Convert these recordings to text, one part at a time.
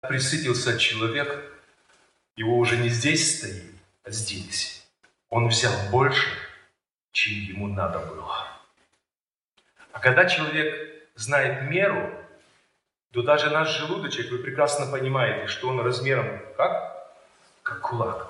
Присытился человек, его уже не здесь стоит, а здесь. Он взял больше, чем ему надо было. А когда человек знает меру, то даже наш желудочек, вы прекрасно понимаете, что он размером как? Как кулак.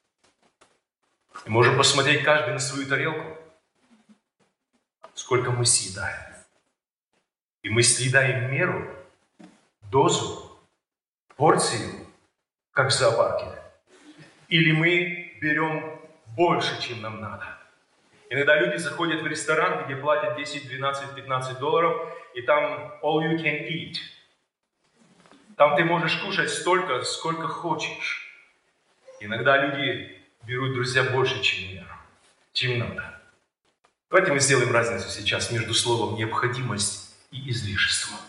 И можем посмотреть каждый на свою тарелку, сколько мы съедаем. И мы съедаем меру, дозу, порцию, как в зоопарке. Или мы берем больше, чем нам надо. Иногда люди заходят в ресторан, где платят 10, 12, 15 долларов, и там all you can eat. Там ты можешь кушать столько, сколько хочешь. Иногда люди берут, друзья, больше, чем надо. Давайте мы сделаем разницу сейчас между словом «необходимость» и «излишество».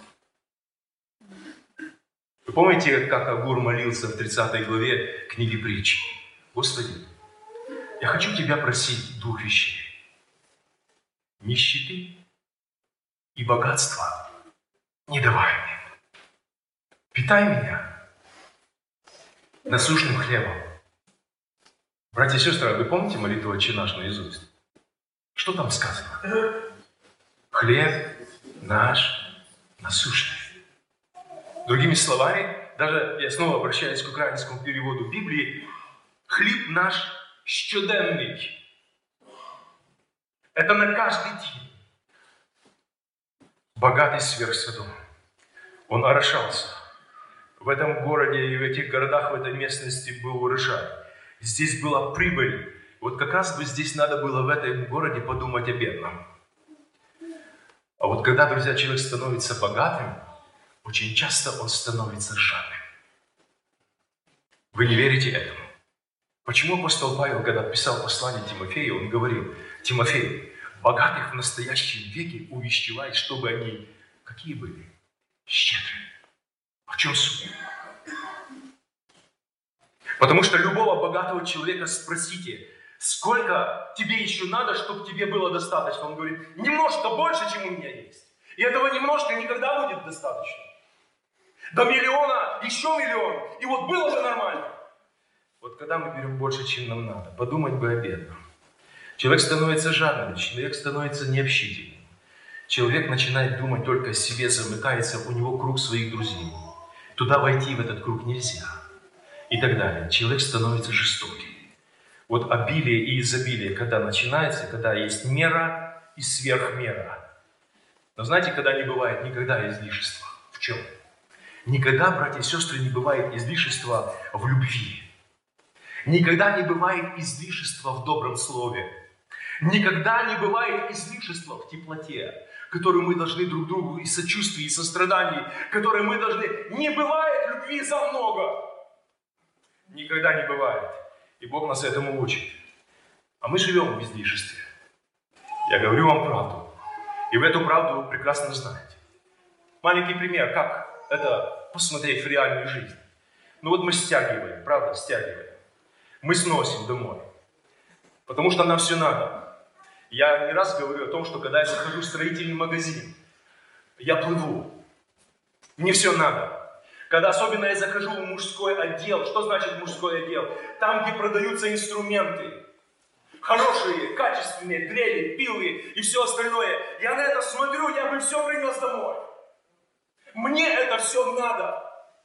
Вы помните, как Агур молился в 30 главе книги Притчи? Господи, я хочу Тебя просить двух вещей. Нищеты и богатства не давай мне. Питай меня насущным хлебом. Братья и сестры, вы помните молитву «Отче наш» наизусть? Что там сказано? Хлеб наш насущный. Другими словами, даже я снова обращаюсь к украинскому переводу Библии, хлеб наш щоденный. Это на каждый день. Богатый сверх Содома. Он орошался. В этом городе и в этих городах, в этой местности был урожай. Здесь была прибыль. Вот как раз бы здесь надо было в этом городе подумать о бедном. А вот когда, друзья, человек становится богатым, очень часто он становится жадным. Вы не верите этому? Почему апостол Павел, когда писал послание Тимофею, он говорил: Тимофей, богатых в настоящем веке увещевай, чтобы они какие были? Щедрые. А в чем суть? Потому что любого богатого человека спросите, сколько тебе еще надо, чтобы тебе было достаточно? Он говорит: немножко больше, чем у меня есть. И этого немножко никогда будет достаточно. До миллиона, еще миллион. И вот было бы нормально. Вот когда мы берем больше, чем нам надо, подумать бы о бедном. Человек становится жадным, человек становится необщительным. Человек начинает думать только о себе, замыкается, у него круг своих друзей. Туда войти в этот круг нельзя. И так далее. Человек становится жестоким. Вот обилие и изобилие, когда начинается, когда есть мера и сверхмера. Но знаете, когда не бывает никогда излишества? В чем? Никогда, братья и сестры, не бывает излишества в любви. Никогда не бывает излишества в добром слове. Никогда не бывает излишества в теплоте, которую мы должны друг другу, и сочувствии, и сострадании, которой мы должны... Не бывает любви за много. Никогда не бывает. И Бог нас этому учит. А мы живем в излишестве. Я говорю вам правду. И в эту правду вы прекрасно знаете. Маленький пример, как это посмотреть в реальную жизнь. Ну вот мы стягиваем, правда, стягиваем. Мы сносим домой. Потому что нам все надо. Я не раз говорю о том, что когда я захожу в строительный магазин, я плыву. Мне все надо. Когда особенно я захожу в мужской отдел. Что значит мужской отдел? Там, где продаются инструменты. Хорошие, качественные, дрели, пилы и все остальное. Я на это смотрю, я бы все принес домой. Мне это все надо.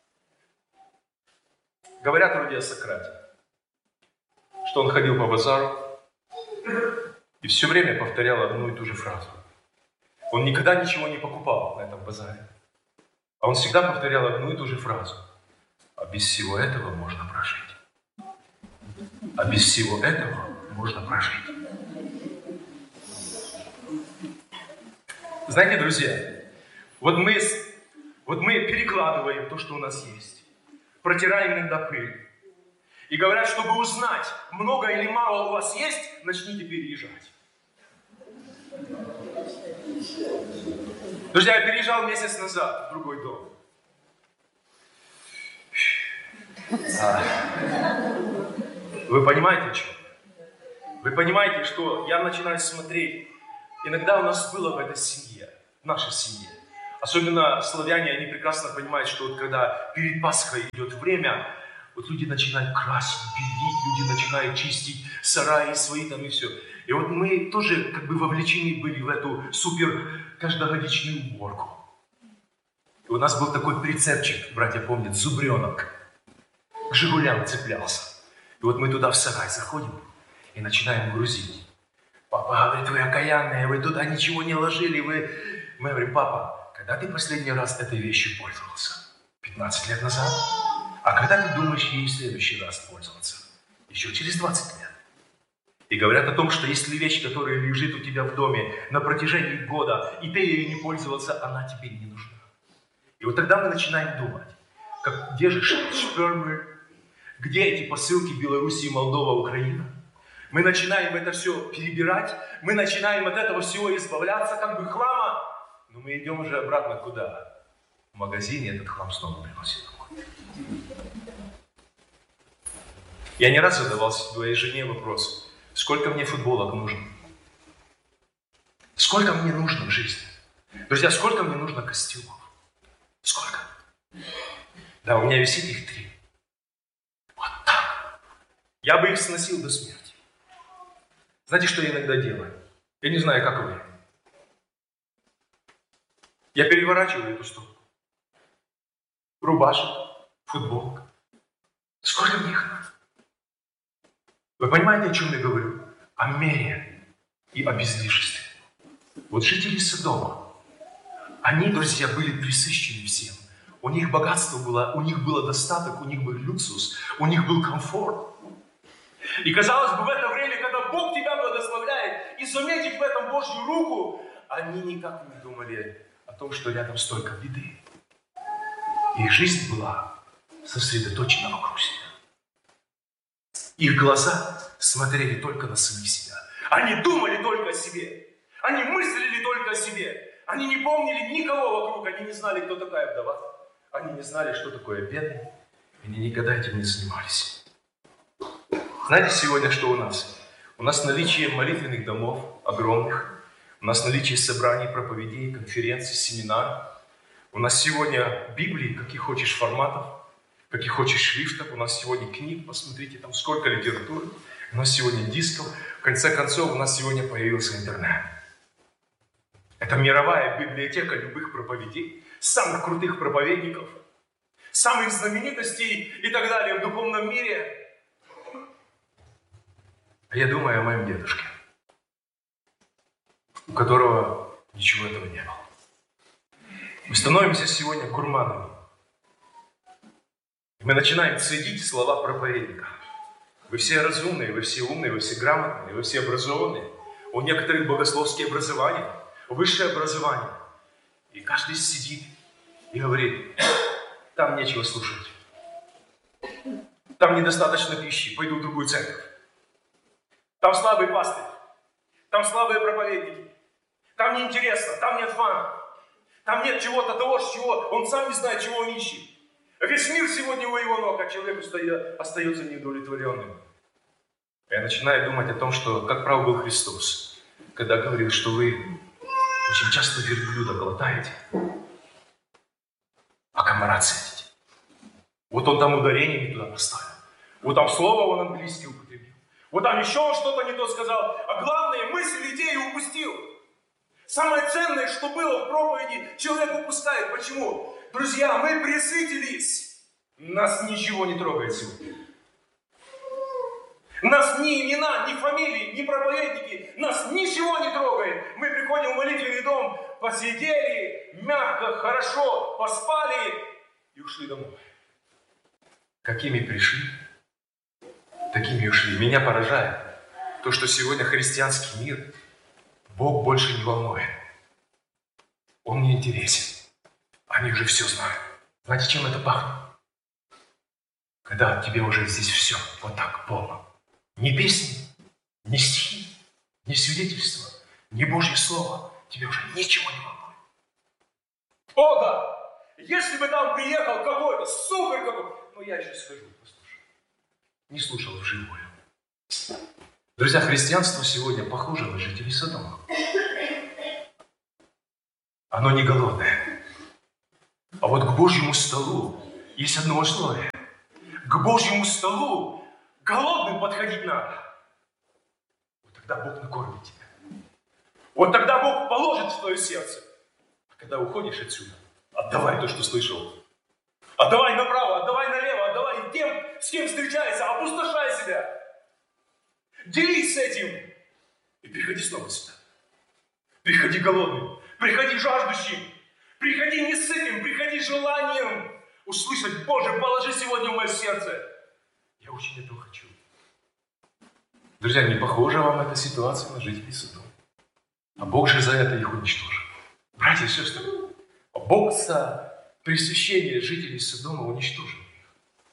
Говорят люди о Сократе, что он ходил по базару и все время повторял одну и ту же фразу. Он никогда ничего не покупал на этом базаре. А он всегда повторял одну и ту же фразу. А без всего этого можно прожить. А без всего этого можно прожить. Знаете, друзья, вот мы перекладываем то, что у нас есть. Протираем иногда пыль. И говорят, чтобы узнать, много или мало у вас есть, начните переезжать. Друзья, я переезжал месяц назад в другой дом. Вы понимаете, что? Вы понимаете, что я начинаю смотреть. Иногда у нас было в этой семье, в нашей семье, Особенно славяне, они прекрасно понимают, что вот когда перед Пасхой идет время, вот люди начинают красить, белить, люди начинают чистить сараи свои там и все. И вот мы тоже как бы вовлечены были в эту супер каждогодичную уборку. И у нас был такой прицепчик, братья помнят, зубренок. К «Жигулям» цеплялся. И вот мы туда в сарай заходим и начинаем грузить. Папа говорит, вы окаянные, вы туда ничего не ложили, вы... Мы говорим, папа, когда ты последний раз этой вещью пользовался? 15 лет назад? А когда ты думаешь ей в следующий раз пользоваться? Еще через 20 лет. И говорят о том, что если вещь, которая лежит у тебя в доме на протяжении года, и ты ею не пользовался, она тебе не нужна. И вот тогда мы начинаем думать, где же Шпермер, где эти посылки Белоруссии, Молдова, Украина? Мы начинаем это все перебирать, мы начинаем от этого всего избавляться, как бы хлама, но мы идем уже обратно куда? В магазине этот хлам снова приносит домой. Я не раз задавал своей жене вопрос, сколько мне футболок нужно? Сколько мне нужно в жизни? Друзья, сколько мне нужно костюмов? Сколько? Да, у меня висит их 3. Вот так. Я бы их сносил до смерти. Знаете, что я иногда делаю? Я не знаю, как вы. Я переворачиваю эту стопку. Рубашек, футболок. Сколько мне их надо? Вы понимаете, о чем я говорю? О мере и о безлишестве. Вот жители Содома, они, друзья, были пресыщены всем. У них богатство было, у них был достаток, у них был люксус, у них был комфорт. И казалось бы, в это время, когда Бог тебя благословляет, и заметить в этом Божью руку, они никак не думали о том, что рядом столько беды. Их жизнь была сосредоточена вокруг себя. Их глаза смотрели только на самих себя. Они думали только о себе. Они мыслили только о себе. Они не помнили никого вокруг. Они не знали, кто такая вдова. Они не знали, что такое бедный. Они никогда этим не занимались. Знаете, сегодня что у нас? У нас наличие молитвенных домов огромных. У нас наличие собраний, проповедей, конференций, семинаров. У нас сегодня Библии, каких хочешь форматов, каких хочешь шрифтов. У нас сегодня книг, посмотрите, там сколько литературы. У нас сегодня дисков. В конце концов, у нас сегодня появился интернет. Это мировая библиотека любых проповедей, самых крутых проповедников, самых знаменитостей и так далее в духовном мире. А я думаю о моем дедушке, у которого ничего этого не было. Мы становимся сегодня гурманами. Мы начинаем цедить слова проповедника. Вы все разумные, вы все умные, вы все грамотные, вы все образованные. У некоторых богословские образования, высшее образование. И каждый сидит и говорит, там нечего слушать. Там недостаточно пищи, пойду в другую церковь. Там слабый пастырь, там слабые проповедники. Там неинтересно, там нет фана. Там нет чего-то того, чего он сам не знает, чего он ищет. Весь мир сегодня у его ног, а человек остается неудовлетворенным. Я начинаю думать о том, что, как прав был Христос, когда говорил, что вы очень часто верблюда глотаете, а комара цедите. Вот он там ударение не туда поставил. Вот там слово он английский употребил. Вот там еще он что-то не то сказал. А главное, мысль, идею упустил. Самое ценное, что было в проповеди, человек упускает. Почему? Друзья, мы пресытились. Нас ничего не трогает сегодня. Нас ни имена, ни фамилии, ни проповедники, нас ничего не трогает. Мы приходим в молитвенный дом, посидели, мягко, хорошо, поспали и ушли домой. Какими пришли, такими ушли. Меня поражает то, что сегодня христианский мир Бог больше не волнует. Он не интересен. Они уже все знают. Знаете, чем это пахнет? Когда тебе уже здесь все вот так полно. Ни песни, ни стихи, ни свидетельства, ни Божье Слово. Тебе уже ничего не волнует. О, да! Если бы там приехал какой-то супер какой-то... Ну, я еще схожу, послушаю. Не слушал вживую. Друзья, христианство сегодня похоже на жителей Содома. Оно не голодное. А вот к Божьему столу есть одно условие. К Божьему столу голодным подходить надо. Вот тогда Бог накормит тебя. Вот тогда Бог положит в твое сердце. А когда уходишь отсюда, отдавай то, что слышал. Отдавай направо, отдавай налево, отдавай тем, с кем встречаешься, опустошай себя. Делись с этим. И приходи снова сюда. Приходи голодным, приходи жаждущим, приходи несытым, приходи желанием услышать: Боже, положи сегодня в мое сердце. Я очень этого хочу. Друзья, не похожа вам эта ситуация на жителей Содома? А Бог же за это их уничтожил. Братья и сестры, Бог за пресыщение жителей Содома уничтожил их.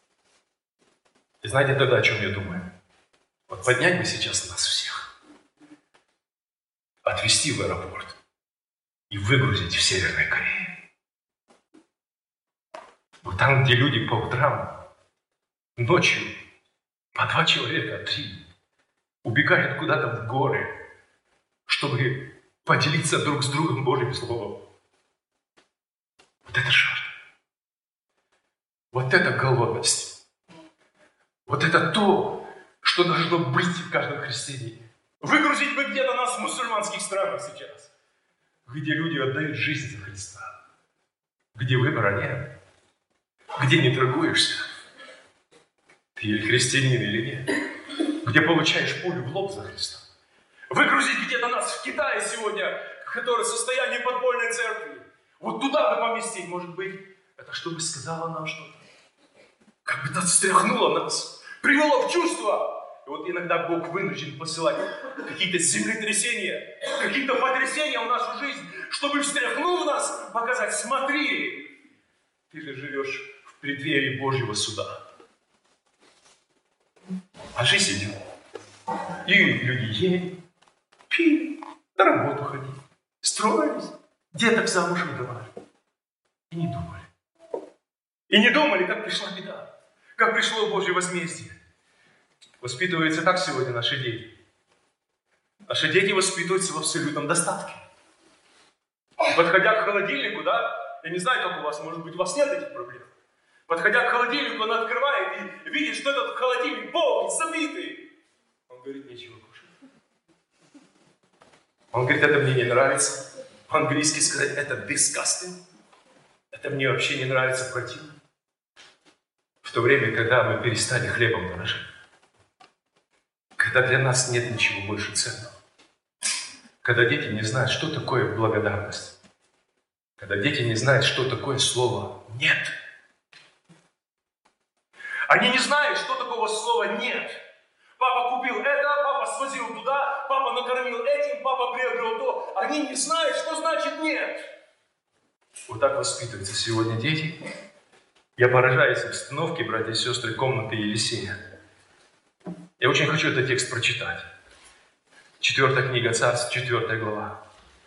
И знаете тогда, о чем я думаю? Вот поднять бы сейчас нас всех, отвезти в аэропорт и выгрузить в Северной Корее. Вот там, где люди по утрам, ночью, по 2 человека, 3, убегают куда-то в горы, чтобы поделиться друг с другом Божьим Словом. Вот это жажда. Вот это голодность. Вот это то, что должно быть в каждом христианине. Выгрузить бы где-то нас в мусульманских странах сейчас, где люди отдают жизнь за Христа, где выбора нет, где не торгуешься, ты или христианин, или нет, где получаешь пулю в лоб за Христа. Выгрузить где-то нас в Китае сегодня, который в состоянии подпольной церкви. Вот туда бы поместить, может быть, это чтобы сказала нам что-то. Как бы это встряхнуло нас, привело в чувство. И вот иногда Бог вынужден посылать какие-то землетрясения, какие-то потрясения в нашу жизнь, чтобы, встряхнув нас, показать: смотри, ты же живешь в преддверии Божьего суда. А жизнь идет. И люди ели, пили, на работу ходили, строились, деток замуж выдавали. И не думали. И не думали, как пришла беда, как пришло Божье возмездие. Воспитываются так сегодня наши дети. Наши дети воспитываются в абсолютном достатке. Подходя к холодильнику, да, я не знаю, как у вас, может быть, у вас нет этих проблем. Подходя к холодильнику, он открывает и видит, что этот холодильник полный, забитый. Он говорит: нечего кушать. Он говорит: это мне не нравится. По-английски сказать: это disgusting. Это мне вообще не нравится, противно. В то время, когда мы перестали хлебом дорожить. Когда для нас нет ничего больше ценного. Когда дети не знают, что такое благодарность. Когда дети не знают, что такое слово «нет». Они не знают, что такого слова «нет». Папа купил это, папа свозил туда, папа накормил этим, папа приобрел то. Они не знают, что значит «нет». Вот так воспитываются сегодня дети. Я поражаюсь обстановке, братья и сестры, комнаты Елисея. Я очень хочу этот текст прочитать. 4 книга Царств, 4 глава.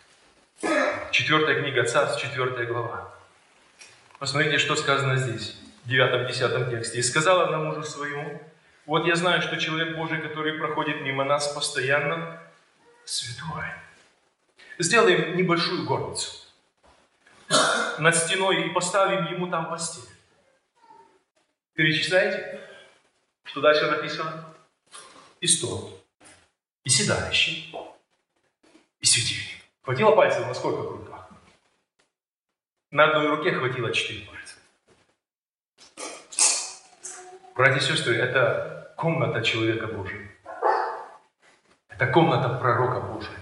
4 книга Царств, 4 глава. Посмотрите, что сказано здесь, в 9-10 тексте. «И сказала она мужу своему: вот я знаю, что человек Божий, который проходит мимо нас постоянно, святой. Сделаем небольшую горницу над стеной и поставим ему там постель». Перечисляете, что дальше написано? И стол, и седалище, и светильник. Хватило пальцев на сколько крупах? На одной руке хватило 4 пальца. Братья и сестры, это комната человека Божия. Это комната пророка Божия.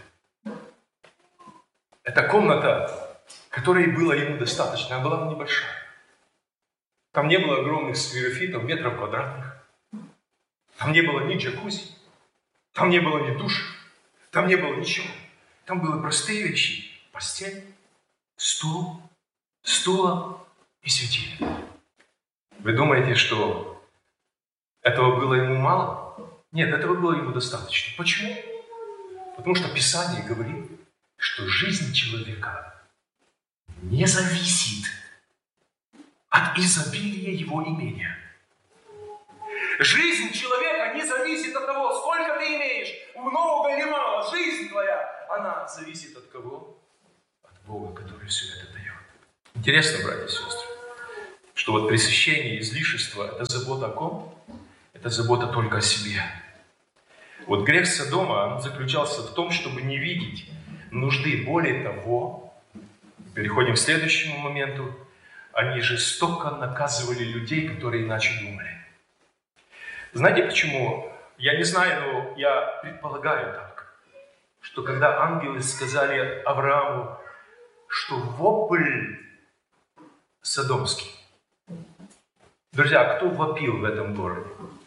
Это комната, которой было ему достаточно, она была небольшая. Там не было огромных сферофитов, метров квадратных. Там не было ни джакузи, там не было ни душа, там не было ничего. Там были простые вещи: постель, стул, стула и светильник. Вы думаете, что этого было ему мало? Нет, этого было ему достаточно. Почему? Потому что Писание говорит, что жизнь человека не зависит от изобилия его имения. Жизнь человека не зависит от того, сколько ты имеешь, много или мало. Жизнь твоя, она зависит от кого? От Бога, который все это дает. Интересно, братья и сестры, что вот пресыщение, излишество – это забота о ком? Это забота только о себе. Вот грех Содома, он заключался в том, чтобы не видеть нужды. Более того, переходим к следующему моменту, они жестоко наказывали людей, которые иначе думали. Знаете почему? Я не знаю, но я предполагаю так, что когда ангелы сказали Аврааму, что вопль содомский. Друзья, кто вопил в этом городе?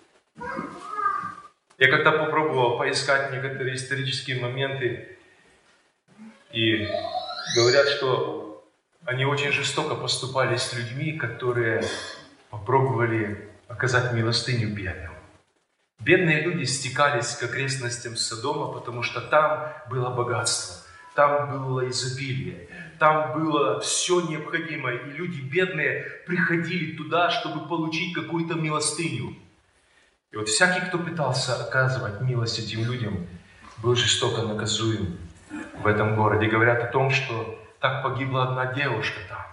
Я как-то попробовал поискать некоторые исторические моменты, и говорят, что они очень жестоко поступали с людьми, которые попробовали оказать милостыню бедным. Бедные люди стекались к окрестностям Содома, потому что там было богатство, там было изобилие, там было все необходимое. И люди бедные приходили туда, чтобы получить какую-то милостыню. И вот всякий, кто пытался оказывать милость этим людям, был жестоко наказуем в этом городе. Говорят о том, что так погибла одна девушка там.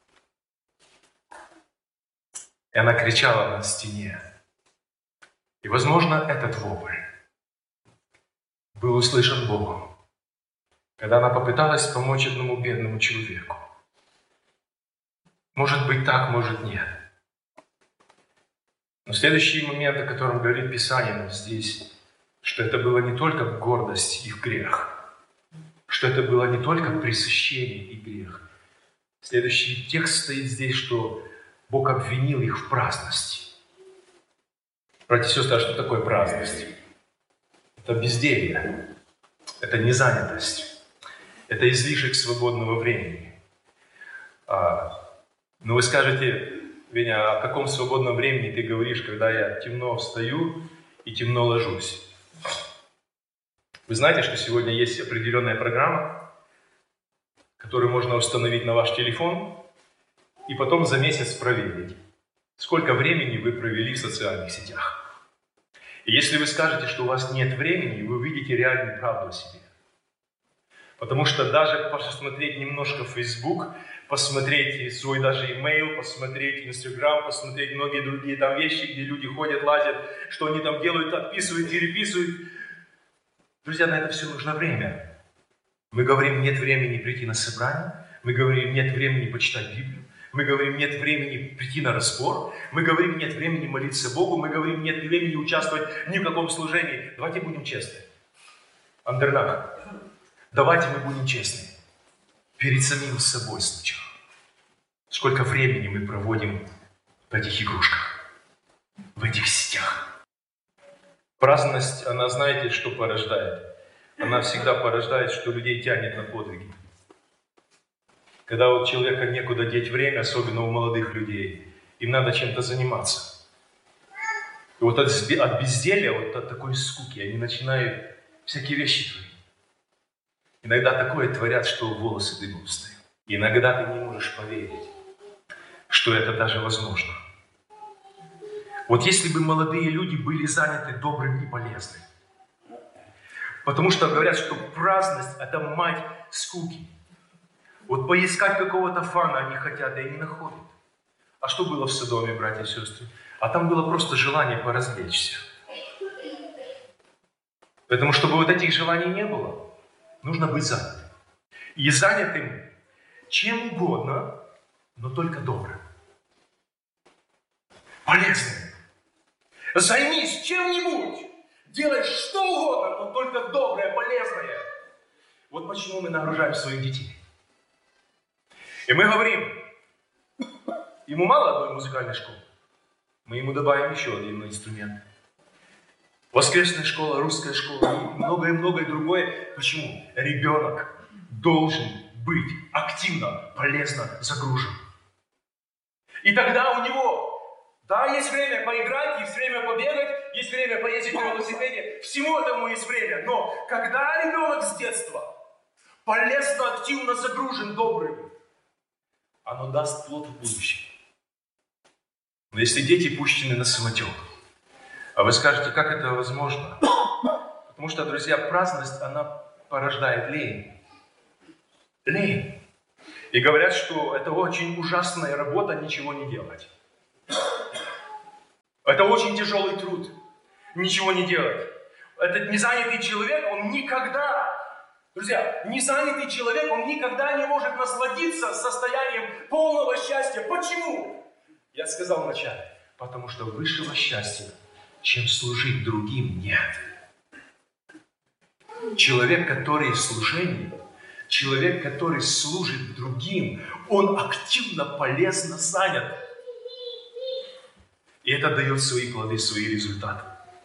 И она кричала на стене. И, возможно, этот вопль был услышан Богом, когда она попыталась помочь одному бедному человеку. Может быть так, может нет. Но следующий момент, о котором говорит Писание нам здесь, что это было не только гордость и грех, что это было не только пресыщение и грех. Следующий текст стоит здесь, что Бог обвинил их в праздности. Братья и сестры, а что такое праздность? Это безделье, это незанятость, это излишек свободного времени. Но вы скажете: Веня, о каком свободном времени ты говоришь, когда я темно встаю и темно ложусь? Вы знаете, что сегодня есть определенная программа, которую можно установить на ваш телефон и потом за месяц проверить, сколько времени вы провели в социальных сетях. И если вы скажете, что у вас нет времени, вы увидите реальную правду о себе. Потому что даже посмотреть немножко Facebook, посмотреть свой даже email, посмотреть Instagram, посмотреть многие другие там вещи, где люди ходят, лазят, что они там делают, отписывают, переписывают. Друзья, на это все нужно время. Мы говорим, нет времени прийти на собрание, мы говорим, нет времени почитать Библию, мы говорим, нет времени прийти на разбор, мы говорим, нет времени молиться Богу, мы говорим, нет времени участвовать ни в каком служении. Давайте будем честны. Андернах, давайте мы будем честны. Перед самим собой сначала. Сколько времени мы проводим в этих игрушках, в этих сетях. Праздность, она, знаете, что порождает? Она всегда порождает, что людей тянет на подвиги. Когда у человека некуда деть время, особенно у молодых людей, им надо чем-то заниматься. И вот от безделья, вот от такой скуки, они начинают всякие вещи творить. Иногда такое творят, что волосы дыбом встают. Иногда ты не можешь поверить, что это даже возможно. Вот если бы молодые люди были заняты добрым и полезным. Потому что говорят, что праздность – это мать скуки. Вот поискать какого-то фана они хотят, и они находят. А что было в Содоме, братья и сестры? А там было просто желание поразвлечься. Поэтому, чтобы вот этих желаний не было, нужно быть занятым. И занятым чем угодно, но только добрым. Полезным. Займись чем-нибудь. Делай что угодно, но только доброе, полезное. Вот почему мы нагружаем своих детей. И мы говорим, ему мало одной музыкальной школы. Мы ему добавим еще один инструмент. Воскресная школа, русская школа и многое-многое другое. Почему? Ребенок должен быть активно, полезно загружен. И тогда у него, да, есть время поиграть, есть время побегать, есть время поездить на велосипеде. Всему этому есть время. Но когда ребенок с детства полезно, активно загружен добрым, оно даст плод в будущем. Но если дети пущены на самотек, а вы скажете, как это возможно? Потому что, друзья, праздность, она порождает лень. Лень. И говорят, что это очень ужасная работа ничего не делать. Это очень тяжелый труд. Ничего не делать. Этот незанятый человек, он никогда, друзья, незанятый человек, он никогда не может насладиться состоянием полного счастья. Почему? Я сказал вначале. Потому что высшего счастья, чем служить другим, нет. Человек, который в служении, человек, который служит другим, он активно, полезно занят. И это дает свои плоды, свои результаты.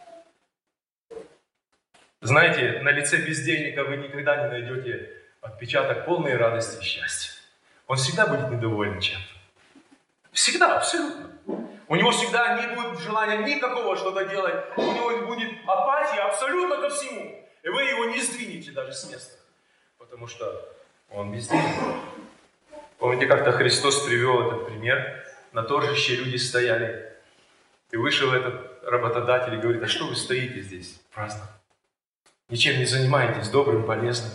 Знаете, на лице бездельника вы никогда не найдете отпечаток полной радости и счастья. Он всегда будет недоволен чем-то. Всегда, абсолютно. У него всегда не будет желания никакого что-то делать. У него будет апатия абсолютно ко всему. И вы его не сдвинете даже с места. Потому что он бездельник. Помните, как-то Христос привел этот пример. На торжище люди стояли. И вышел этот работодатель и говорит: а что вы стоите здесь праздно? Ничем не занимаетесь, добрым, полезным.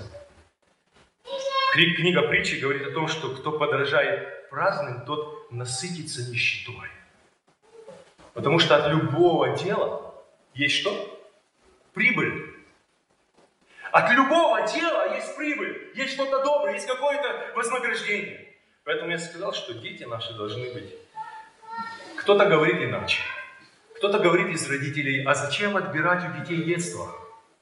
Книга притчи говорит о том, что кто подражает праздным, тот насытится нищетой. Потому что от любого дела есть что? Прибыль. От любого дела есть прибыль, есть что-то доброе, есть какое-то вознаграждение. Поэтому я сказал, что дети наши должны быть. Кто-то говорит иначе. Кто-то говорит из родителей: а зачем отбирать у детей детство?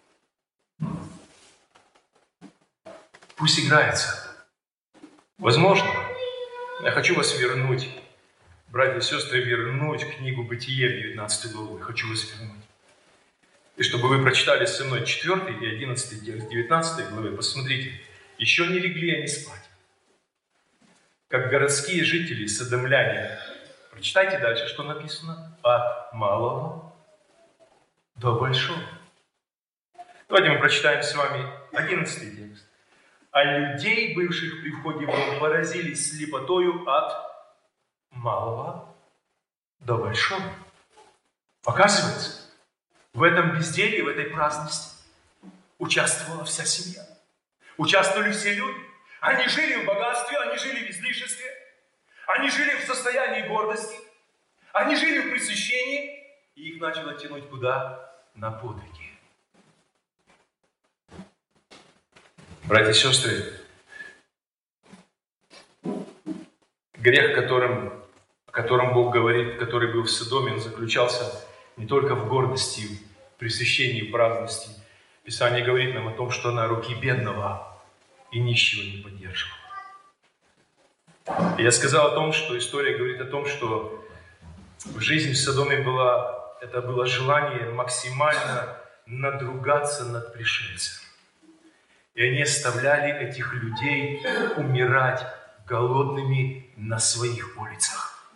Пусть играется. Возможно, я хочу вас вернуть, братья и сестры, вернуть книгу Бытие, 19 главу. Хочу вас вернуть. И чтобы вы прочитали со мной 4 и 11 текст 19 главы, посмотрите. Еще не легли они спать, как городские жители, содомляне. Прочитайте дальше, что написано. От малого до большого. Давайте мы прочитаем с вами 11 текст. А людей, бывших при входе в дом, поразились слепотою от малого до большого. Оказывается, в этом безделии, в этой праздности участвовала вся семья. Участвовали все люди. Они жили в богатстве, они жили в излишестве, они жили в состоянии гордости, они жили в пресыщении, и их начало тянуть куда? На подвиги. Братья и сестры, грех, о котором Бог говорит, который был в Содоме, он заключался не только в гордости, в пресыщении, в праздности. Писание говорит нам о том, что она руки бедного и нищего не поддерживала. И я сказал о том, что история говорит о том, что в жизни в Содоме было желание максимально надругаться над пришельцем. И они оставляли этих людей умирать голодными на своих улицах.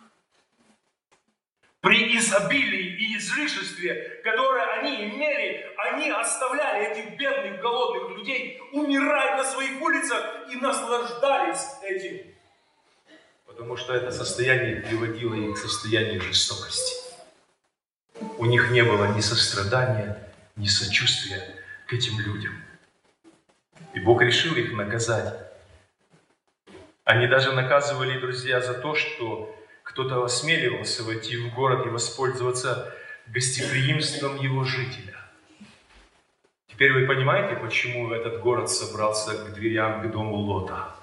При изобилии и излишестве, которое они имели, они оставляли этих бедных, голодных людей умирать на своих улицах и наслаждались этим. Потому что это состояние приводило их к состоянию жестокости. У них не было ни сострадания, ни сочувствия к этим людям. И Бог решил их наказать. Они даже наказывали, друзья, за то, что кто-то осмеливался войти в город и воспользоваться гостеприимством его жителя. Теперь вы понимаете, почему этот город собрался к дверям, к дому Лота?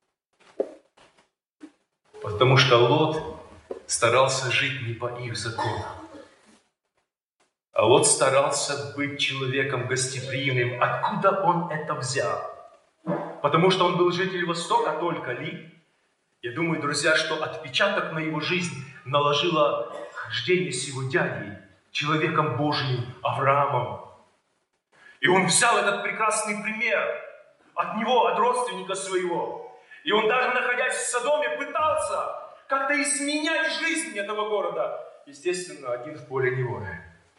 Потому что Лот старался жить не по их законам. А Лот старался быть человеком гостеприимным. Откуда он это взял? Потому что он был житель Востока только ли? Я думаю, друзья, что отпечаток на его жизнь наложило хождение с его дядей, человеком Божьим Авраамом. И он взял этот прекрасный пример от него, от родственника своего. И он даже, находясь в Содоме, пытался как-то изменять жизнь этого города. Естественно, один в поле не воин.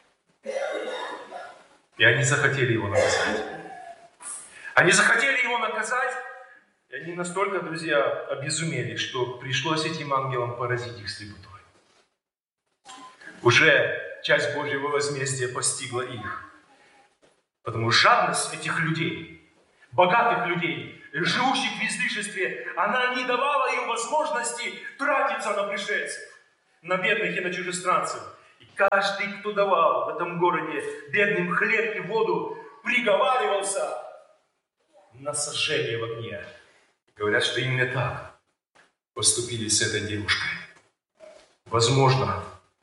И они захотели его наказать. Они захотели его наказать, и они настолько, друзья, обезумели, что пришлось этим ангелам поразить их слепотой. Уже часть Божьего возмездия постигла их. Потому что жадность этих людей, богатых людей, живущих в излишестве, она не давала им возможности тратиться на пришельцев, на бедных и на чужестранцев. И каждый, кто давал в этом городе бедным хлеб и воду, приговаривался на сожжение в огне. Говорят, что именно так поступили с этой девушкой. Возможно,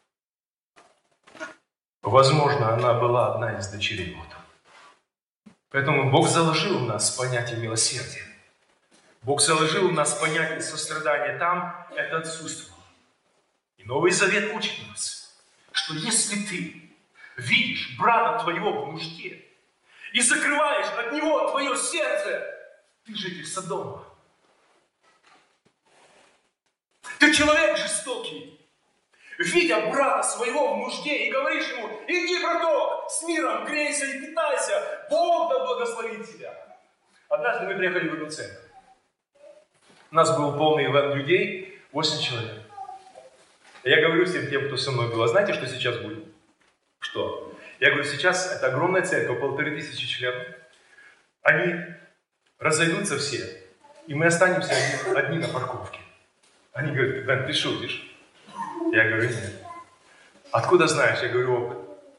она была одна из дочерей Лота. Поэтому Бог заложил в нас понятие милосердия. Бог заложил в нас понятие сострадания. Там это отсутствовало. И Новый Завет учит нас, что если ты видишь брата твоего в нужде и закрываешь от него твое сердце, ты житель Содома. Ты человек жестокий. Видя брата своего в нужде и говоришь ему: иди, браток, с миром грейся и питайся, Бог да благословит тебя. Однажды мы приехали в одну церковь. У нас был полный ивент людей, 8 человек. Я говорю всем тем, кто со мной был: а знаете, что сейчас будет? Что? Я говорю, сейчас это огромная церковь, 1500 членов. Они разойдутся все, и мы останемся одни на парковке. Они говорят: Бен, ты шутишь? Я говорю: нет. Откуда знаешь? Я говорю: опыт.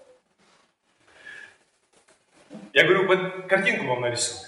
Я говорю: картинку вам нарисую.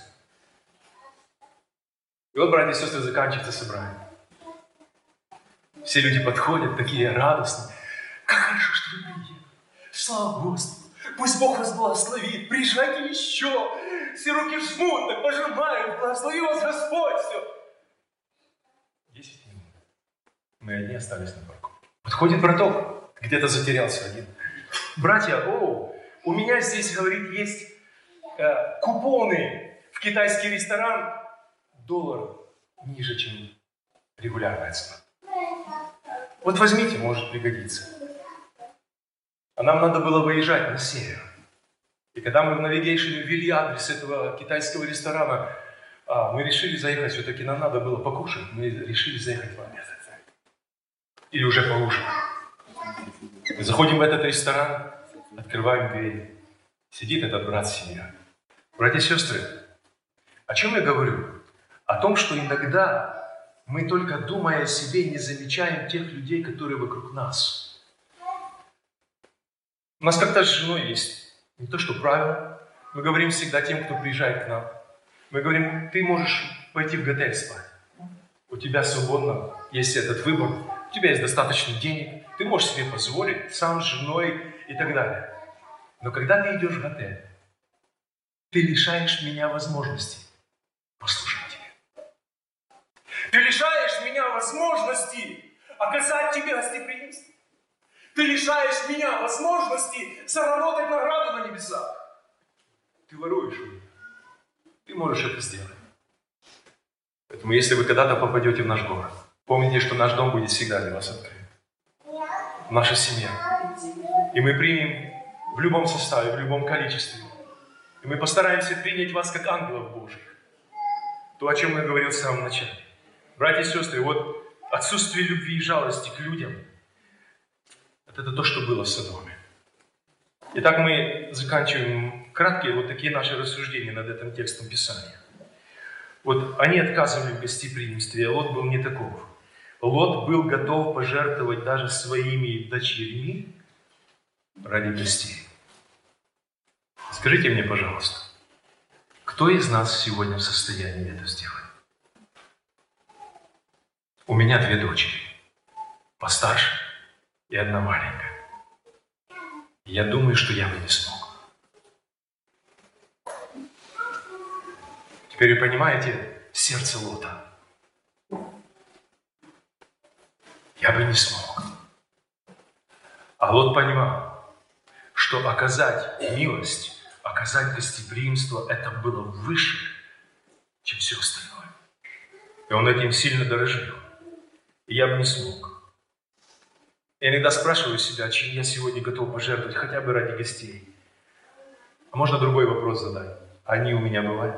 И вот, братья и сестры, заканчивается собрание. Все люди подходят, такие радостные. Как хорошо, что вы приехали. Слава Господу. Пусть Бог вас благословит. Приезжайте еще. Все руки жмут, так пожимают. Благослови вас Господь. Все. 10 минут. Мы одни остались на парку. Подходит браток. Где-то затерялся один. Братья, у меня здесь, говорит, есть купоны в китайский ресторан. $1 ниже, чем регулярная цена. Вот возьмите, может пригодиться. А нам надо было выезжать на север. И когда мы в навигейшене ввели адрес этого китайского ресторана, мы решили заехать, все-таки нам надо было покушать, мы решили заехать в обед. Или уже поужинать. Мы заходим в этот ресторан, открываем дверь. Сидит этот брат с семьей. Братья и сестры, о чем я говорю? О том, что иногда мы, только думая о себе, не замечаем тех людей, которые вокруг нас. У нас как-то с женой есть не то, что правило. Мы говорим всегда тем, кто приезжает к нам. Мы говорим: ты можешь пойти в готель спать. У тебя свободно есть этот выбор. У тебя есть достаточно денег. Ты можешь себе позволить сам с женой и так далее. Но когда ты идешь в готель, ты лишаешь меня возможности послушать тебе. Ты лишаешь меня возможности оказать тебе гостеприимство. Ты лишаешь меня возможности заработать награду на небесах. Ты воруешь у меня. Ты можешь это сделать. Поэтому, если вы когда-то попадете в наш город, помните, что наш дом будет всегда для вас открыт. Наша семья. И мы примем в любом составе, в любом количестве. И мы постараемся принять вас как ангелов Божьих. То, о чем я говорил в самом начале. Братья и сестры, вот отсутствие любви и жалости к людям – это то, что было в Содоме. Итак, мы заканчиваем краткие вот такие наши рассуждения над этим текстом Писания. Вот они отказывали в гостеприимстве, а Лот был не таков. Лот был готов пожертвовать даже своими дочерьми ради гостей. Скажите мне, пожалуйста, кто из нас сегодня в состоянии это сделать? У меня 2 дочери, постарше и 1 маленькая. Я думаю, что я бы не смог. Теперь вы понимаете сердце Лота. Я бы не смог. А Лот понимал, что оказать милость, оказать гостеприимство, это было выше, чем все остальное. И он этим сильно дорожил. И я бы не смог. Я иногда спрашиваю себя, чем я сегодня готов пожертвовать, хотя бы ради гостей. А можно другой вопрос задать? Они у меня бывают?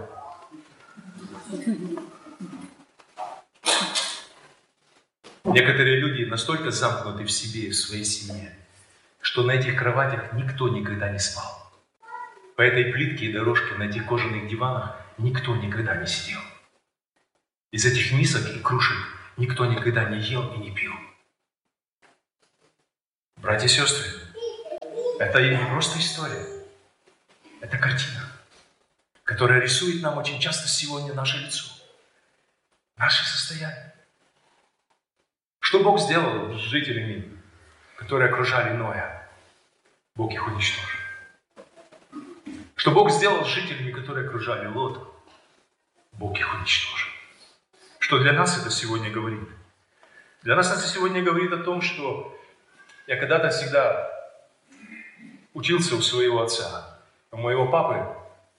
Некоторые люди настолько замкнуты в себе и в своей семье, что на этих кроватях никто никогда не спал. По этой плитке и дорожке на этих кожаных диванах никто никогда не сидел. Из этих мисок и кружек никто никогда не ел и не пил. Братья и сестры, это не просто история. Это картина, которая рисует нам очень часто сегодня наше лицо, наше состояние. Что Бог сделал с жителями, которые окружали Ноя? Бог их уничтожил. Что Бог сделал с жителями, которые окружали Лота? Бог их уничтожил. Что для нас это сегодня говорит? Для нас это сегодня говорит о том, что я когда-то всегда учился у своего отца. У моего папы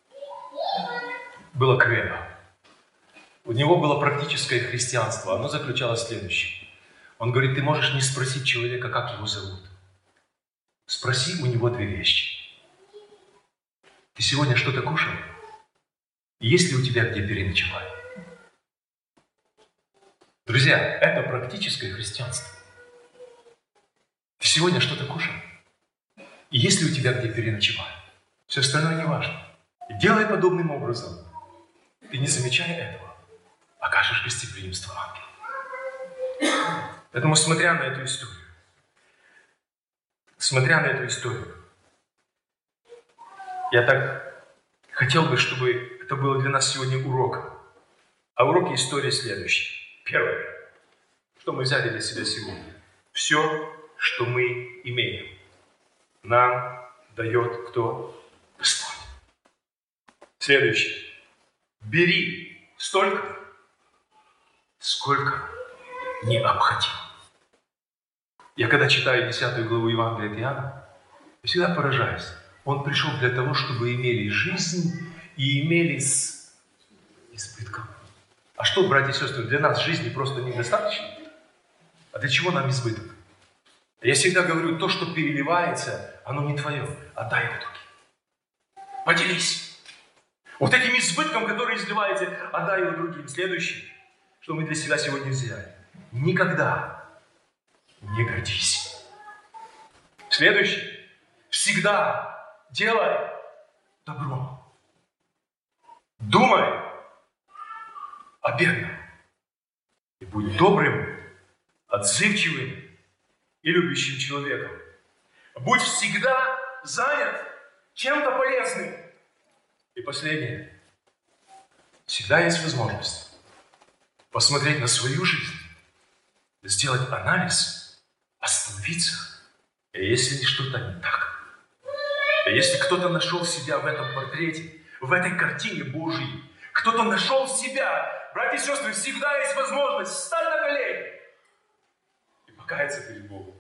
было кредо. У него было практическое христианство. Оно заключалось в следующем. Он говорит, ты можешь не спросить человека, как его зовут. Спроси у него две вещи. Ты сегодня что-то кушал? Есть ли у тебя где переночевать? Друзья, это практическое христианство. Ты сегодня что-то кушал? И есть ли у тебя где переночевать? Все остальное не важно. И делай подобным образом. Ты, не замечая этого, окажешь гостеприимство ангелу. Поэтому, смотря на эту историю, я так хотел бы, чтобы это было для нас сегодня уроком. А урок истории следующий. Первое, что мы взяли для себя сегодня. Все, что мы имеем, нам дает кто? Господь. Следующее. Бери столько, сколько необходимо. Я когда читаю 10 главу Евангелия от Иоанна, я всегда поражаюсь. Он пришел для того, чтобы имели жизнь и имели с избытком. А что, братья и сестры, для нас жизни просто недостаточно? А для чего нам избыток? Я всегда говорю, то, что переливается, оно не твое, отдай его другим. Поделись. Вот этим избытком, который изливаете, отдай его другим. Следующее, что мы для себя сегодня взяли. Никогда не гордись. Следующее. Всегда делай добро. Думай о бедном. И будь добрым, отзывчивым и любящим человеком. Будь всегда занят чем-то полезным. И последнее. Всегда есть возможность посмотреть на свою жизнь, сделать анализ, остановиться. И если что-то не так, и если кто-то нашел себя в этом портрете, в этой картине Божьей, кто-то нашел себя, братья и сестры, всегда есть возможность встать на колени и покаяться перед Богом.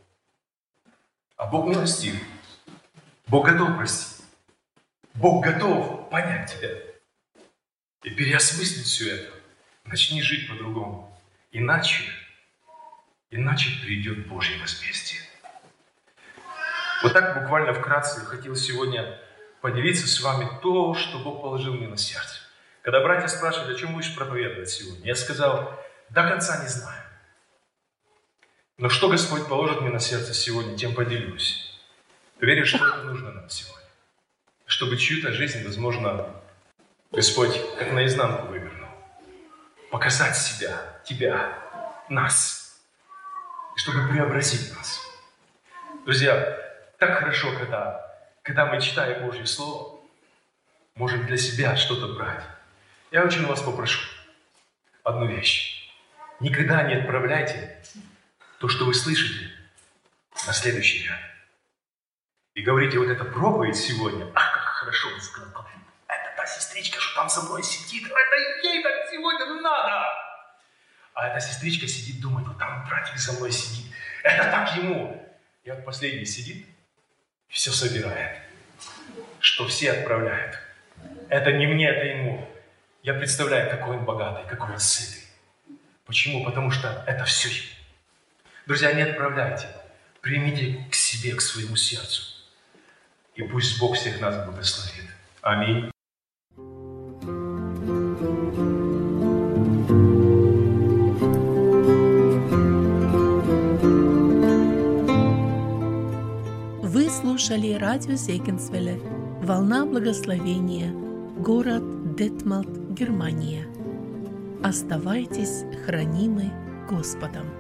А Бог милостив. Бог готов простить. Бог готов понять тебя и переосмыслить все это. Начни жить по-другому. Иначе придет Божье возмездие. Вот так буквально вкратце хотел сегодня поделиться с вами то, что Бог положил мне на сердце. Когда братья спрашивали, о чем будешь проповедовать сегодня, я сказал, до конца не знаю. Но что Господь положит мне на сердце сегодня, тем поделюсь. Верю, что это нужно нам сегодня. Чтобы чью-то жизнь, возможно, Господь как наизнанку вывернул. Показать себя, тебя, нас. И чтобы преобразить нас. Друзья, так хорошо, когда мы читаем Божье Слово, можем для себя что-то брать. Я очень вас попрошу одну вещь. Никогда не отправляйте то, что вы слышите, на следующий ряд. И говорите, вот эта проповедь сегодня, ах, как хорошо, он сказал, это та сестричка, что там со мной сидит, это ей так сегодня надо. А эта сестричка сидит, думает, вот там братик со мной сидит, это так ему. И вот последний сидит, все собирает, что все отправляют. Это не мне, это ему. Я представляю, какой он богатый, какой он сытый. Почему? Потому что это все ему. Друзья, не отправляйте. Примите к себе, к своему сердцу. И пусть Бог всех нас благословит. Аминь. Вы слушали радио Зегенсвелле «Волна благословения», город Детмалт, Германия. Оставайтесь хранимы Господом.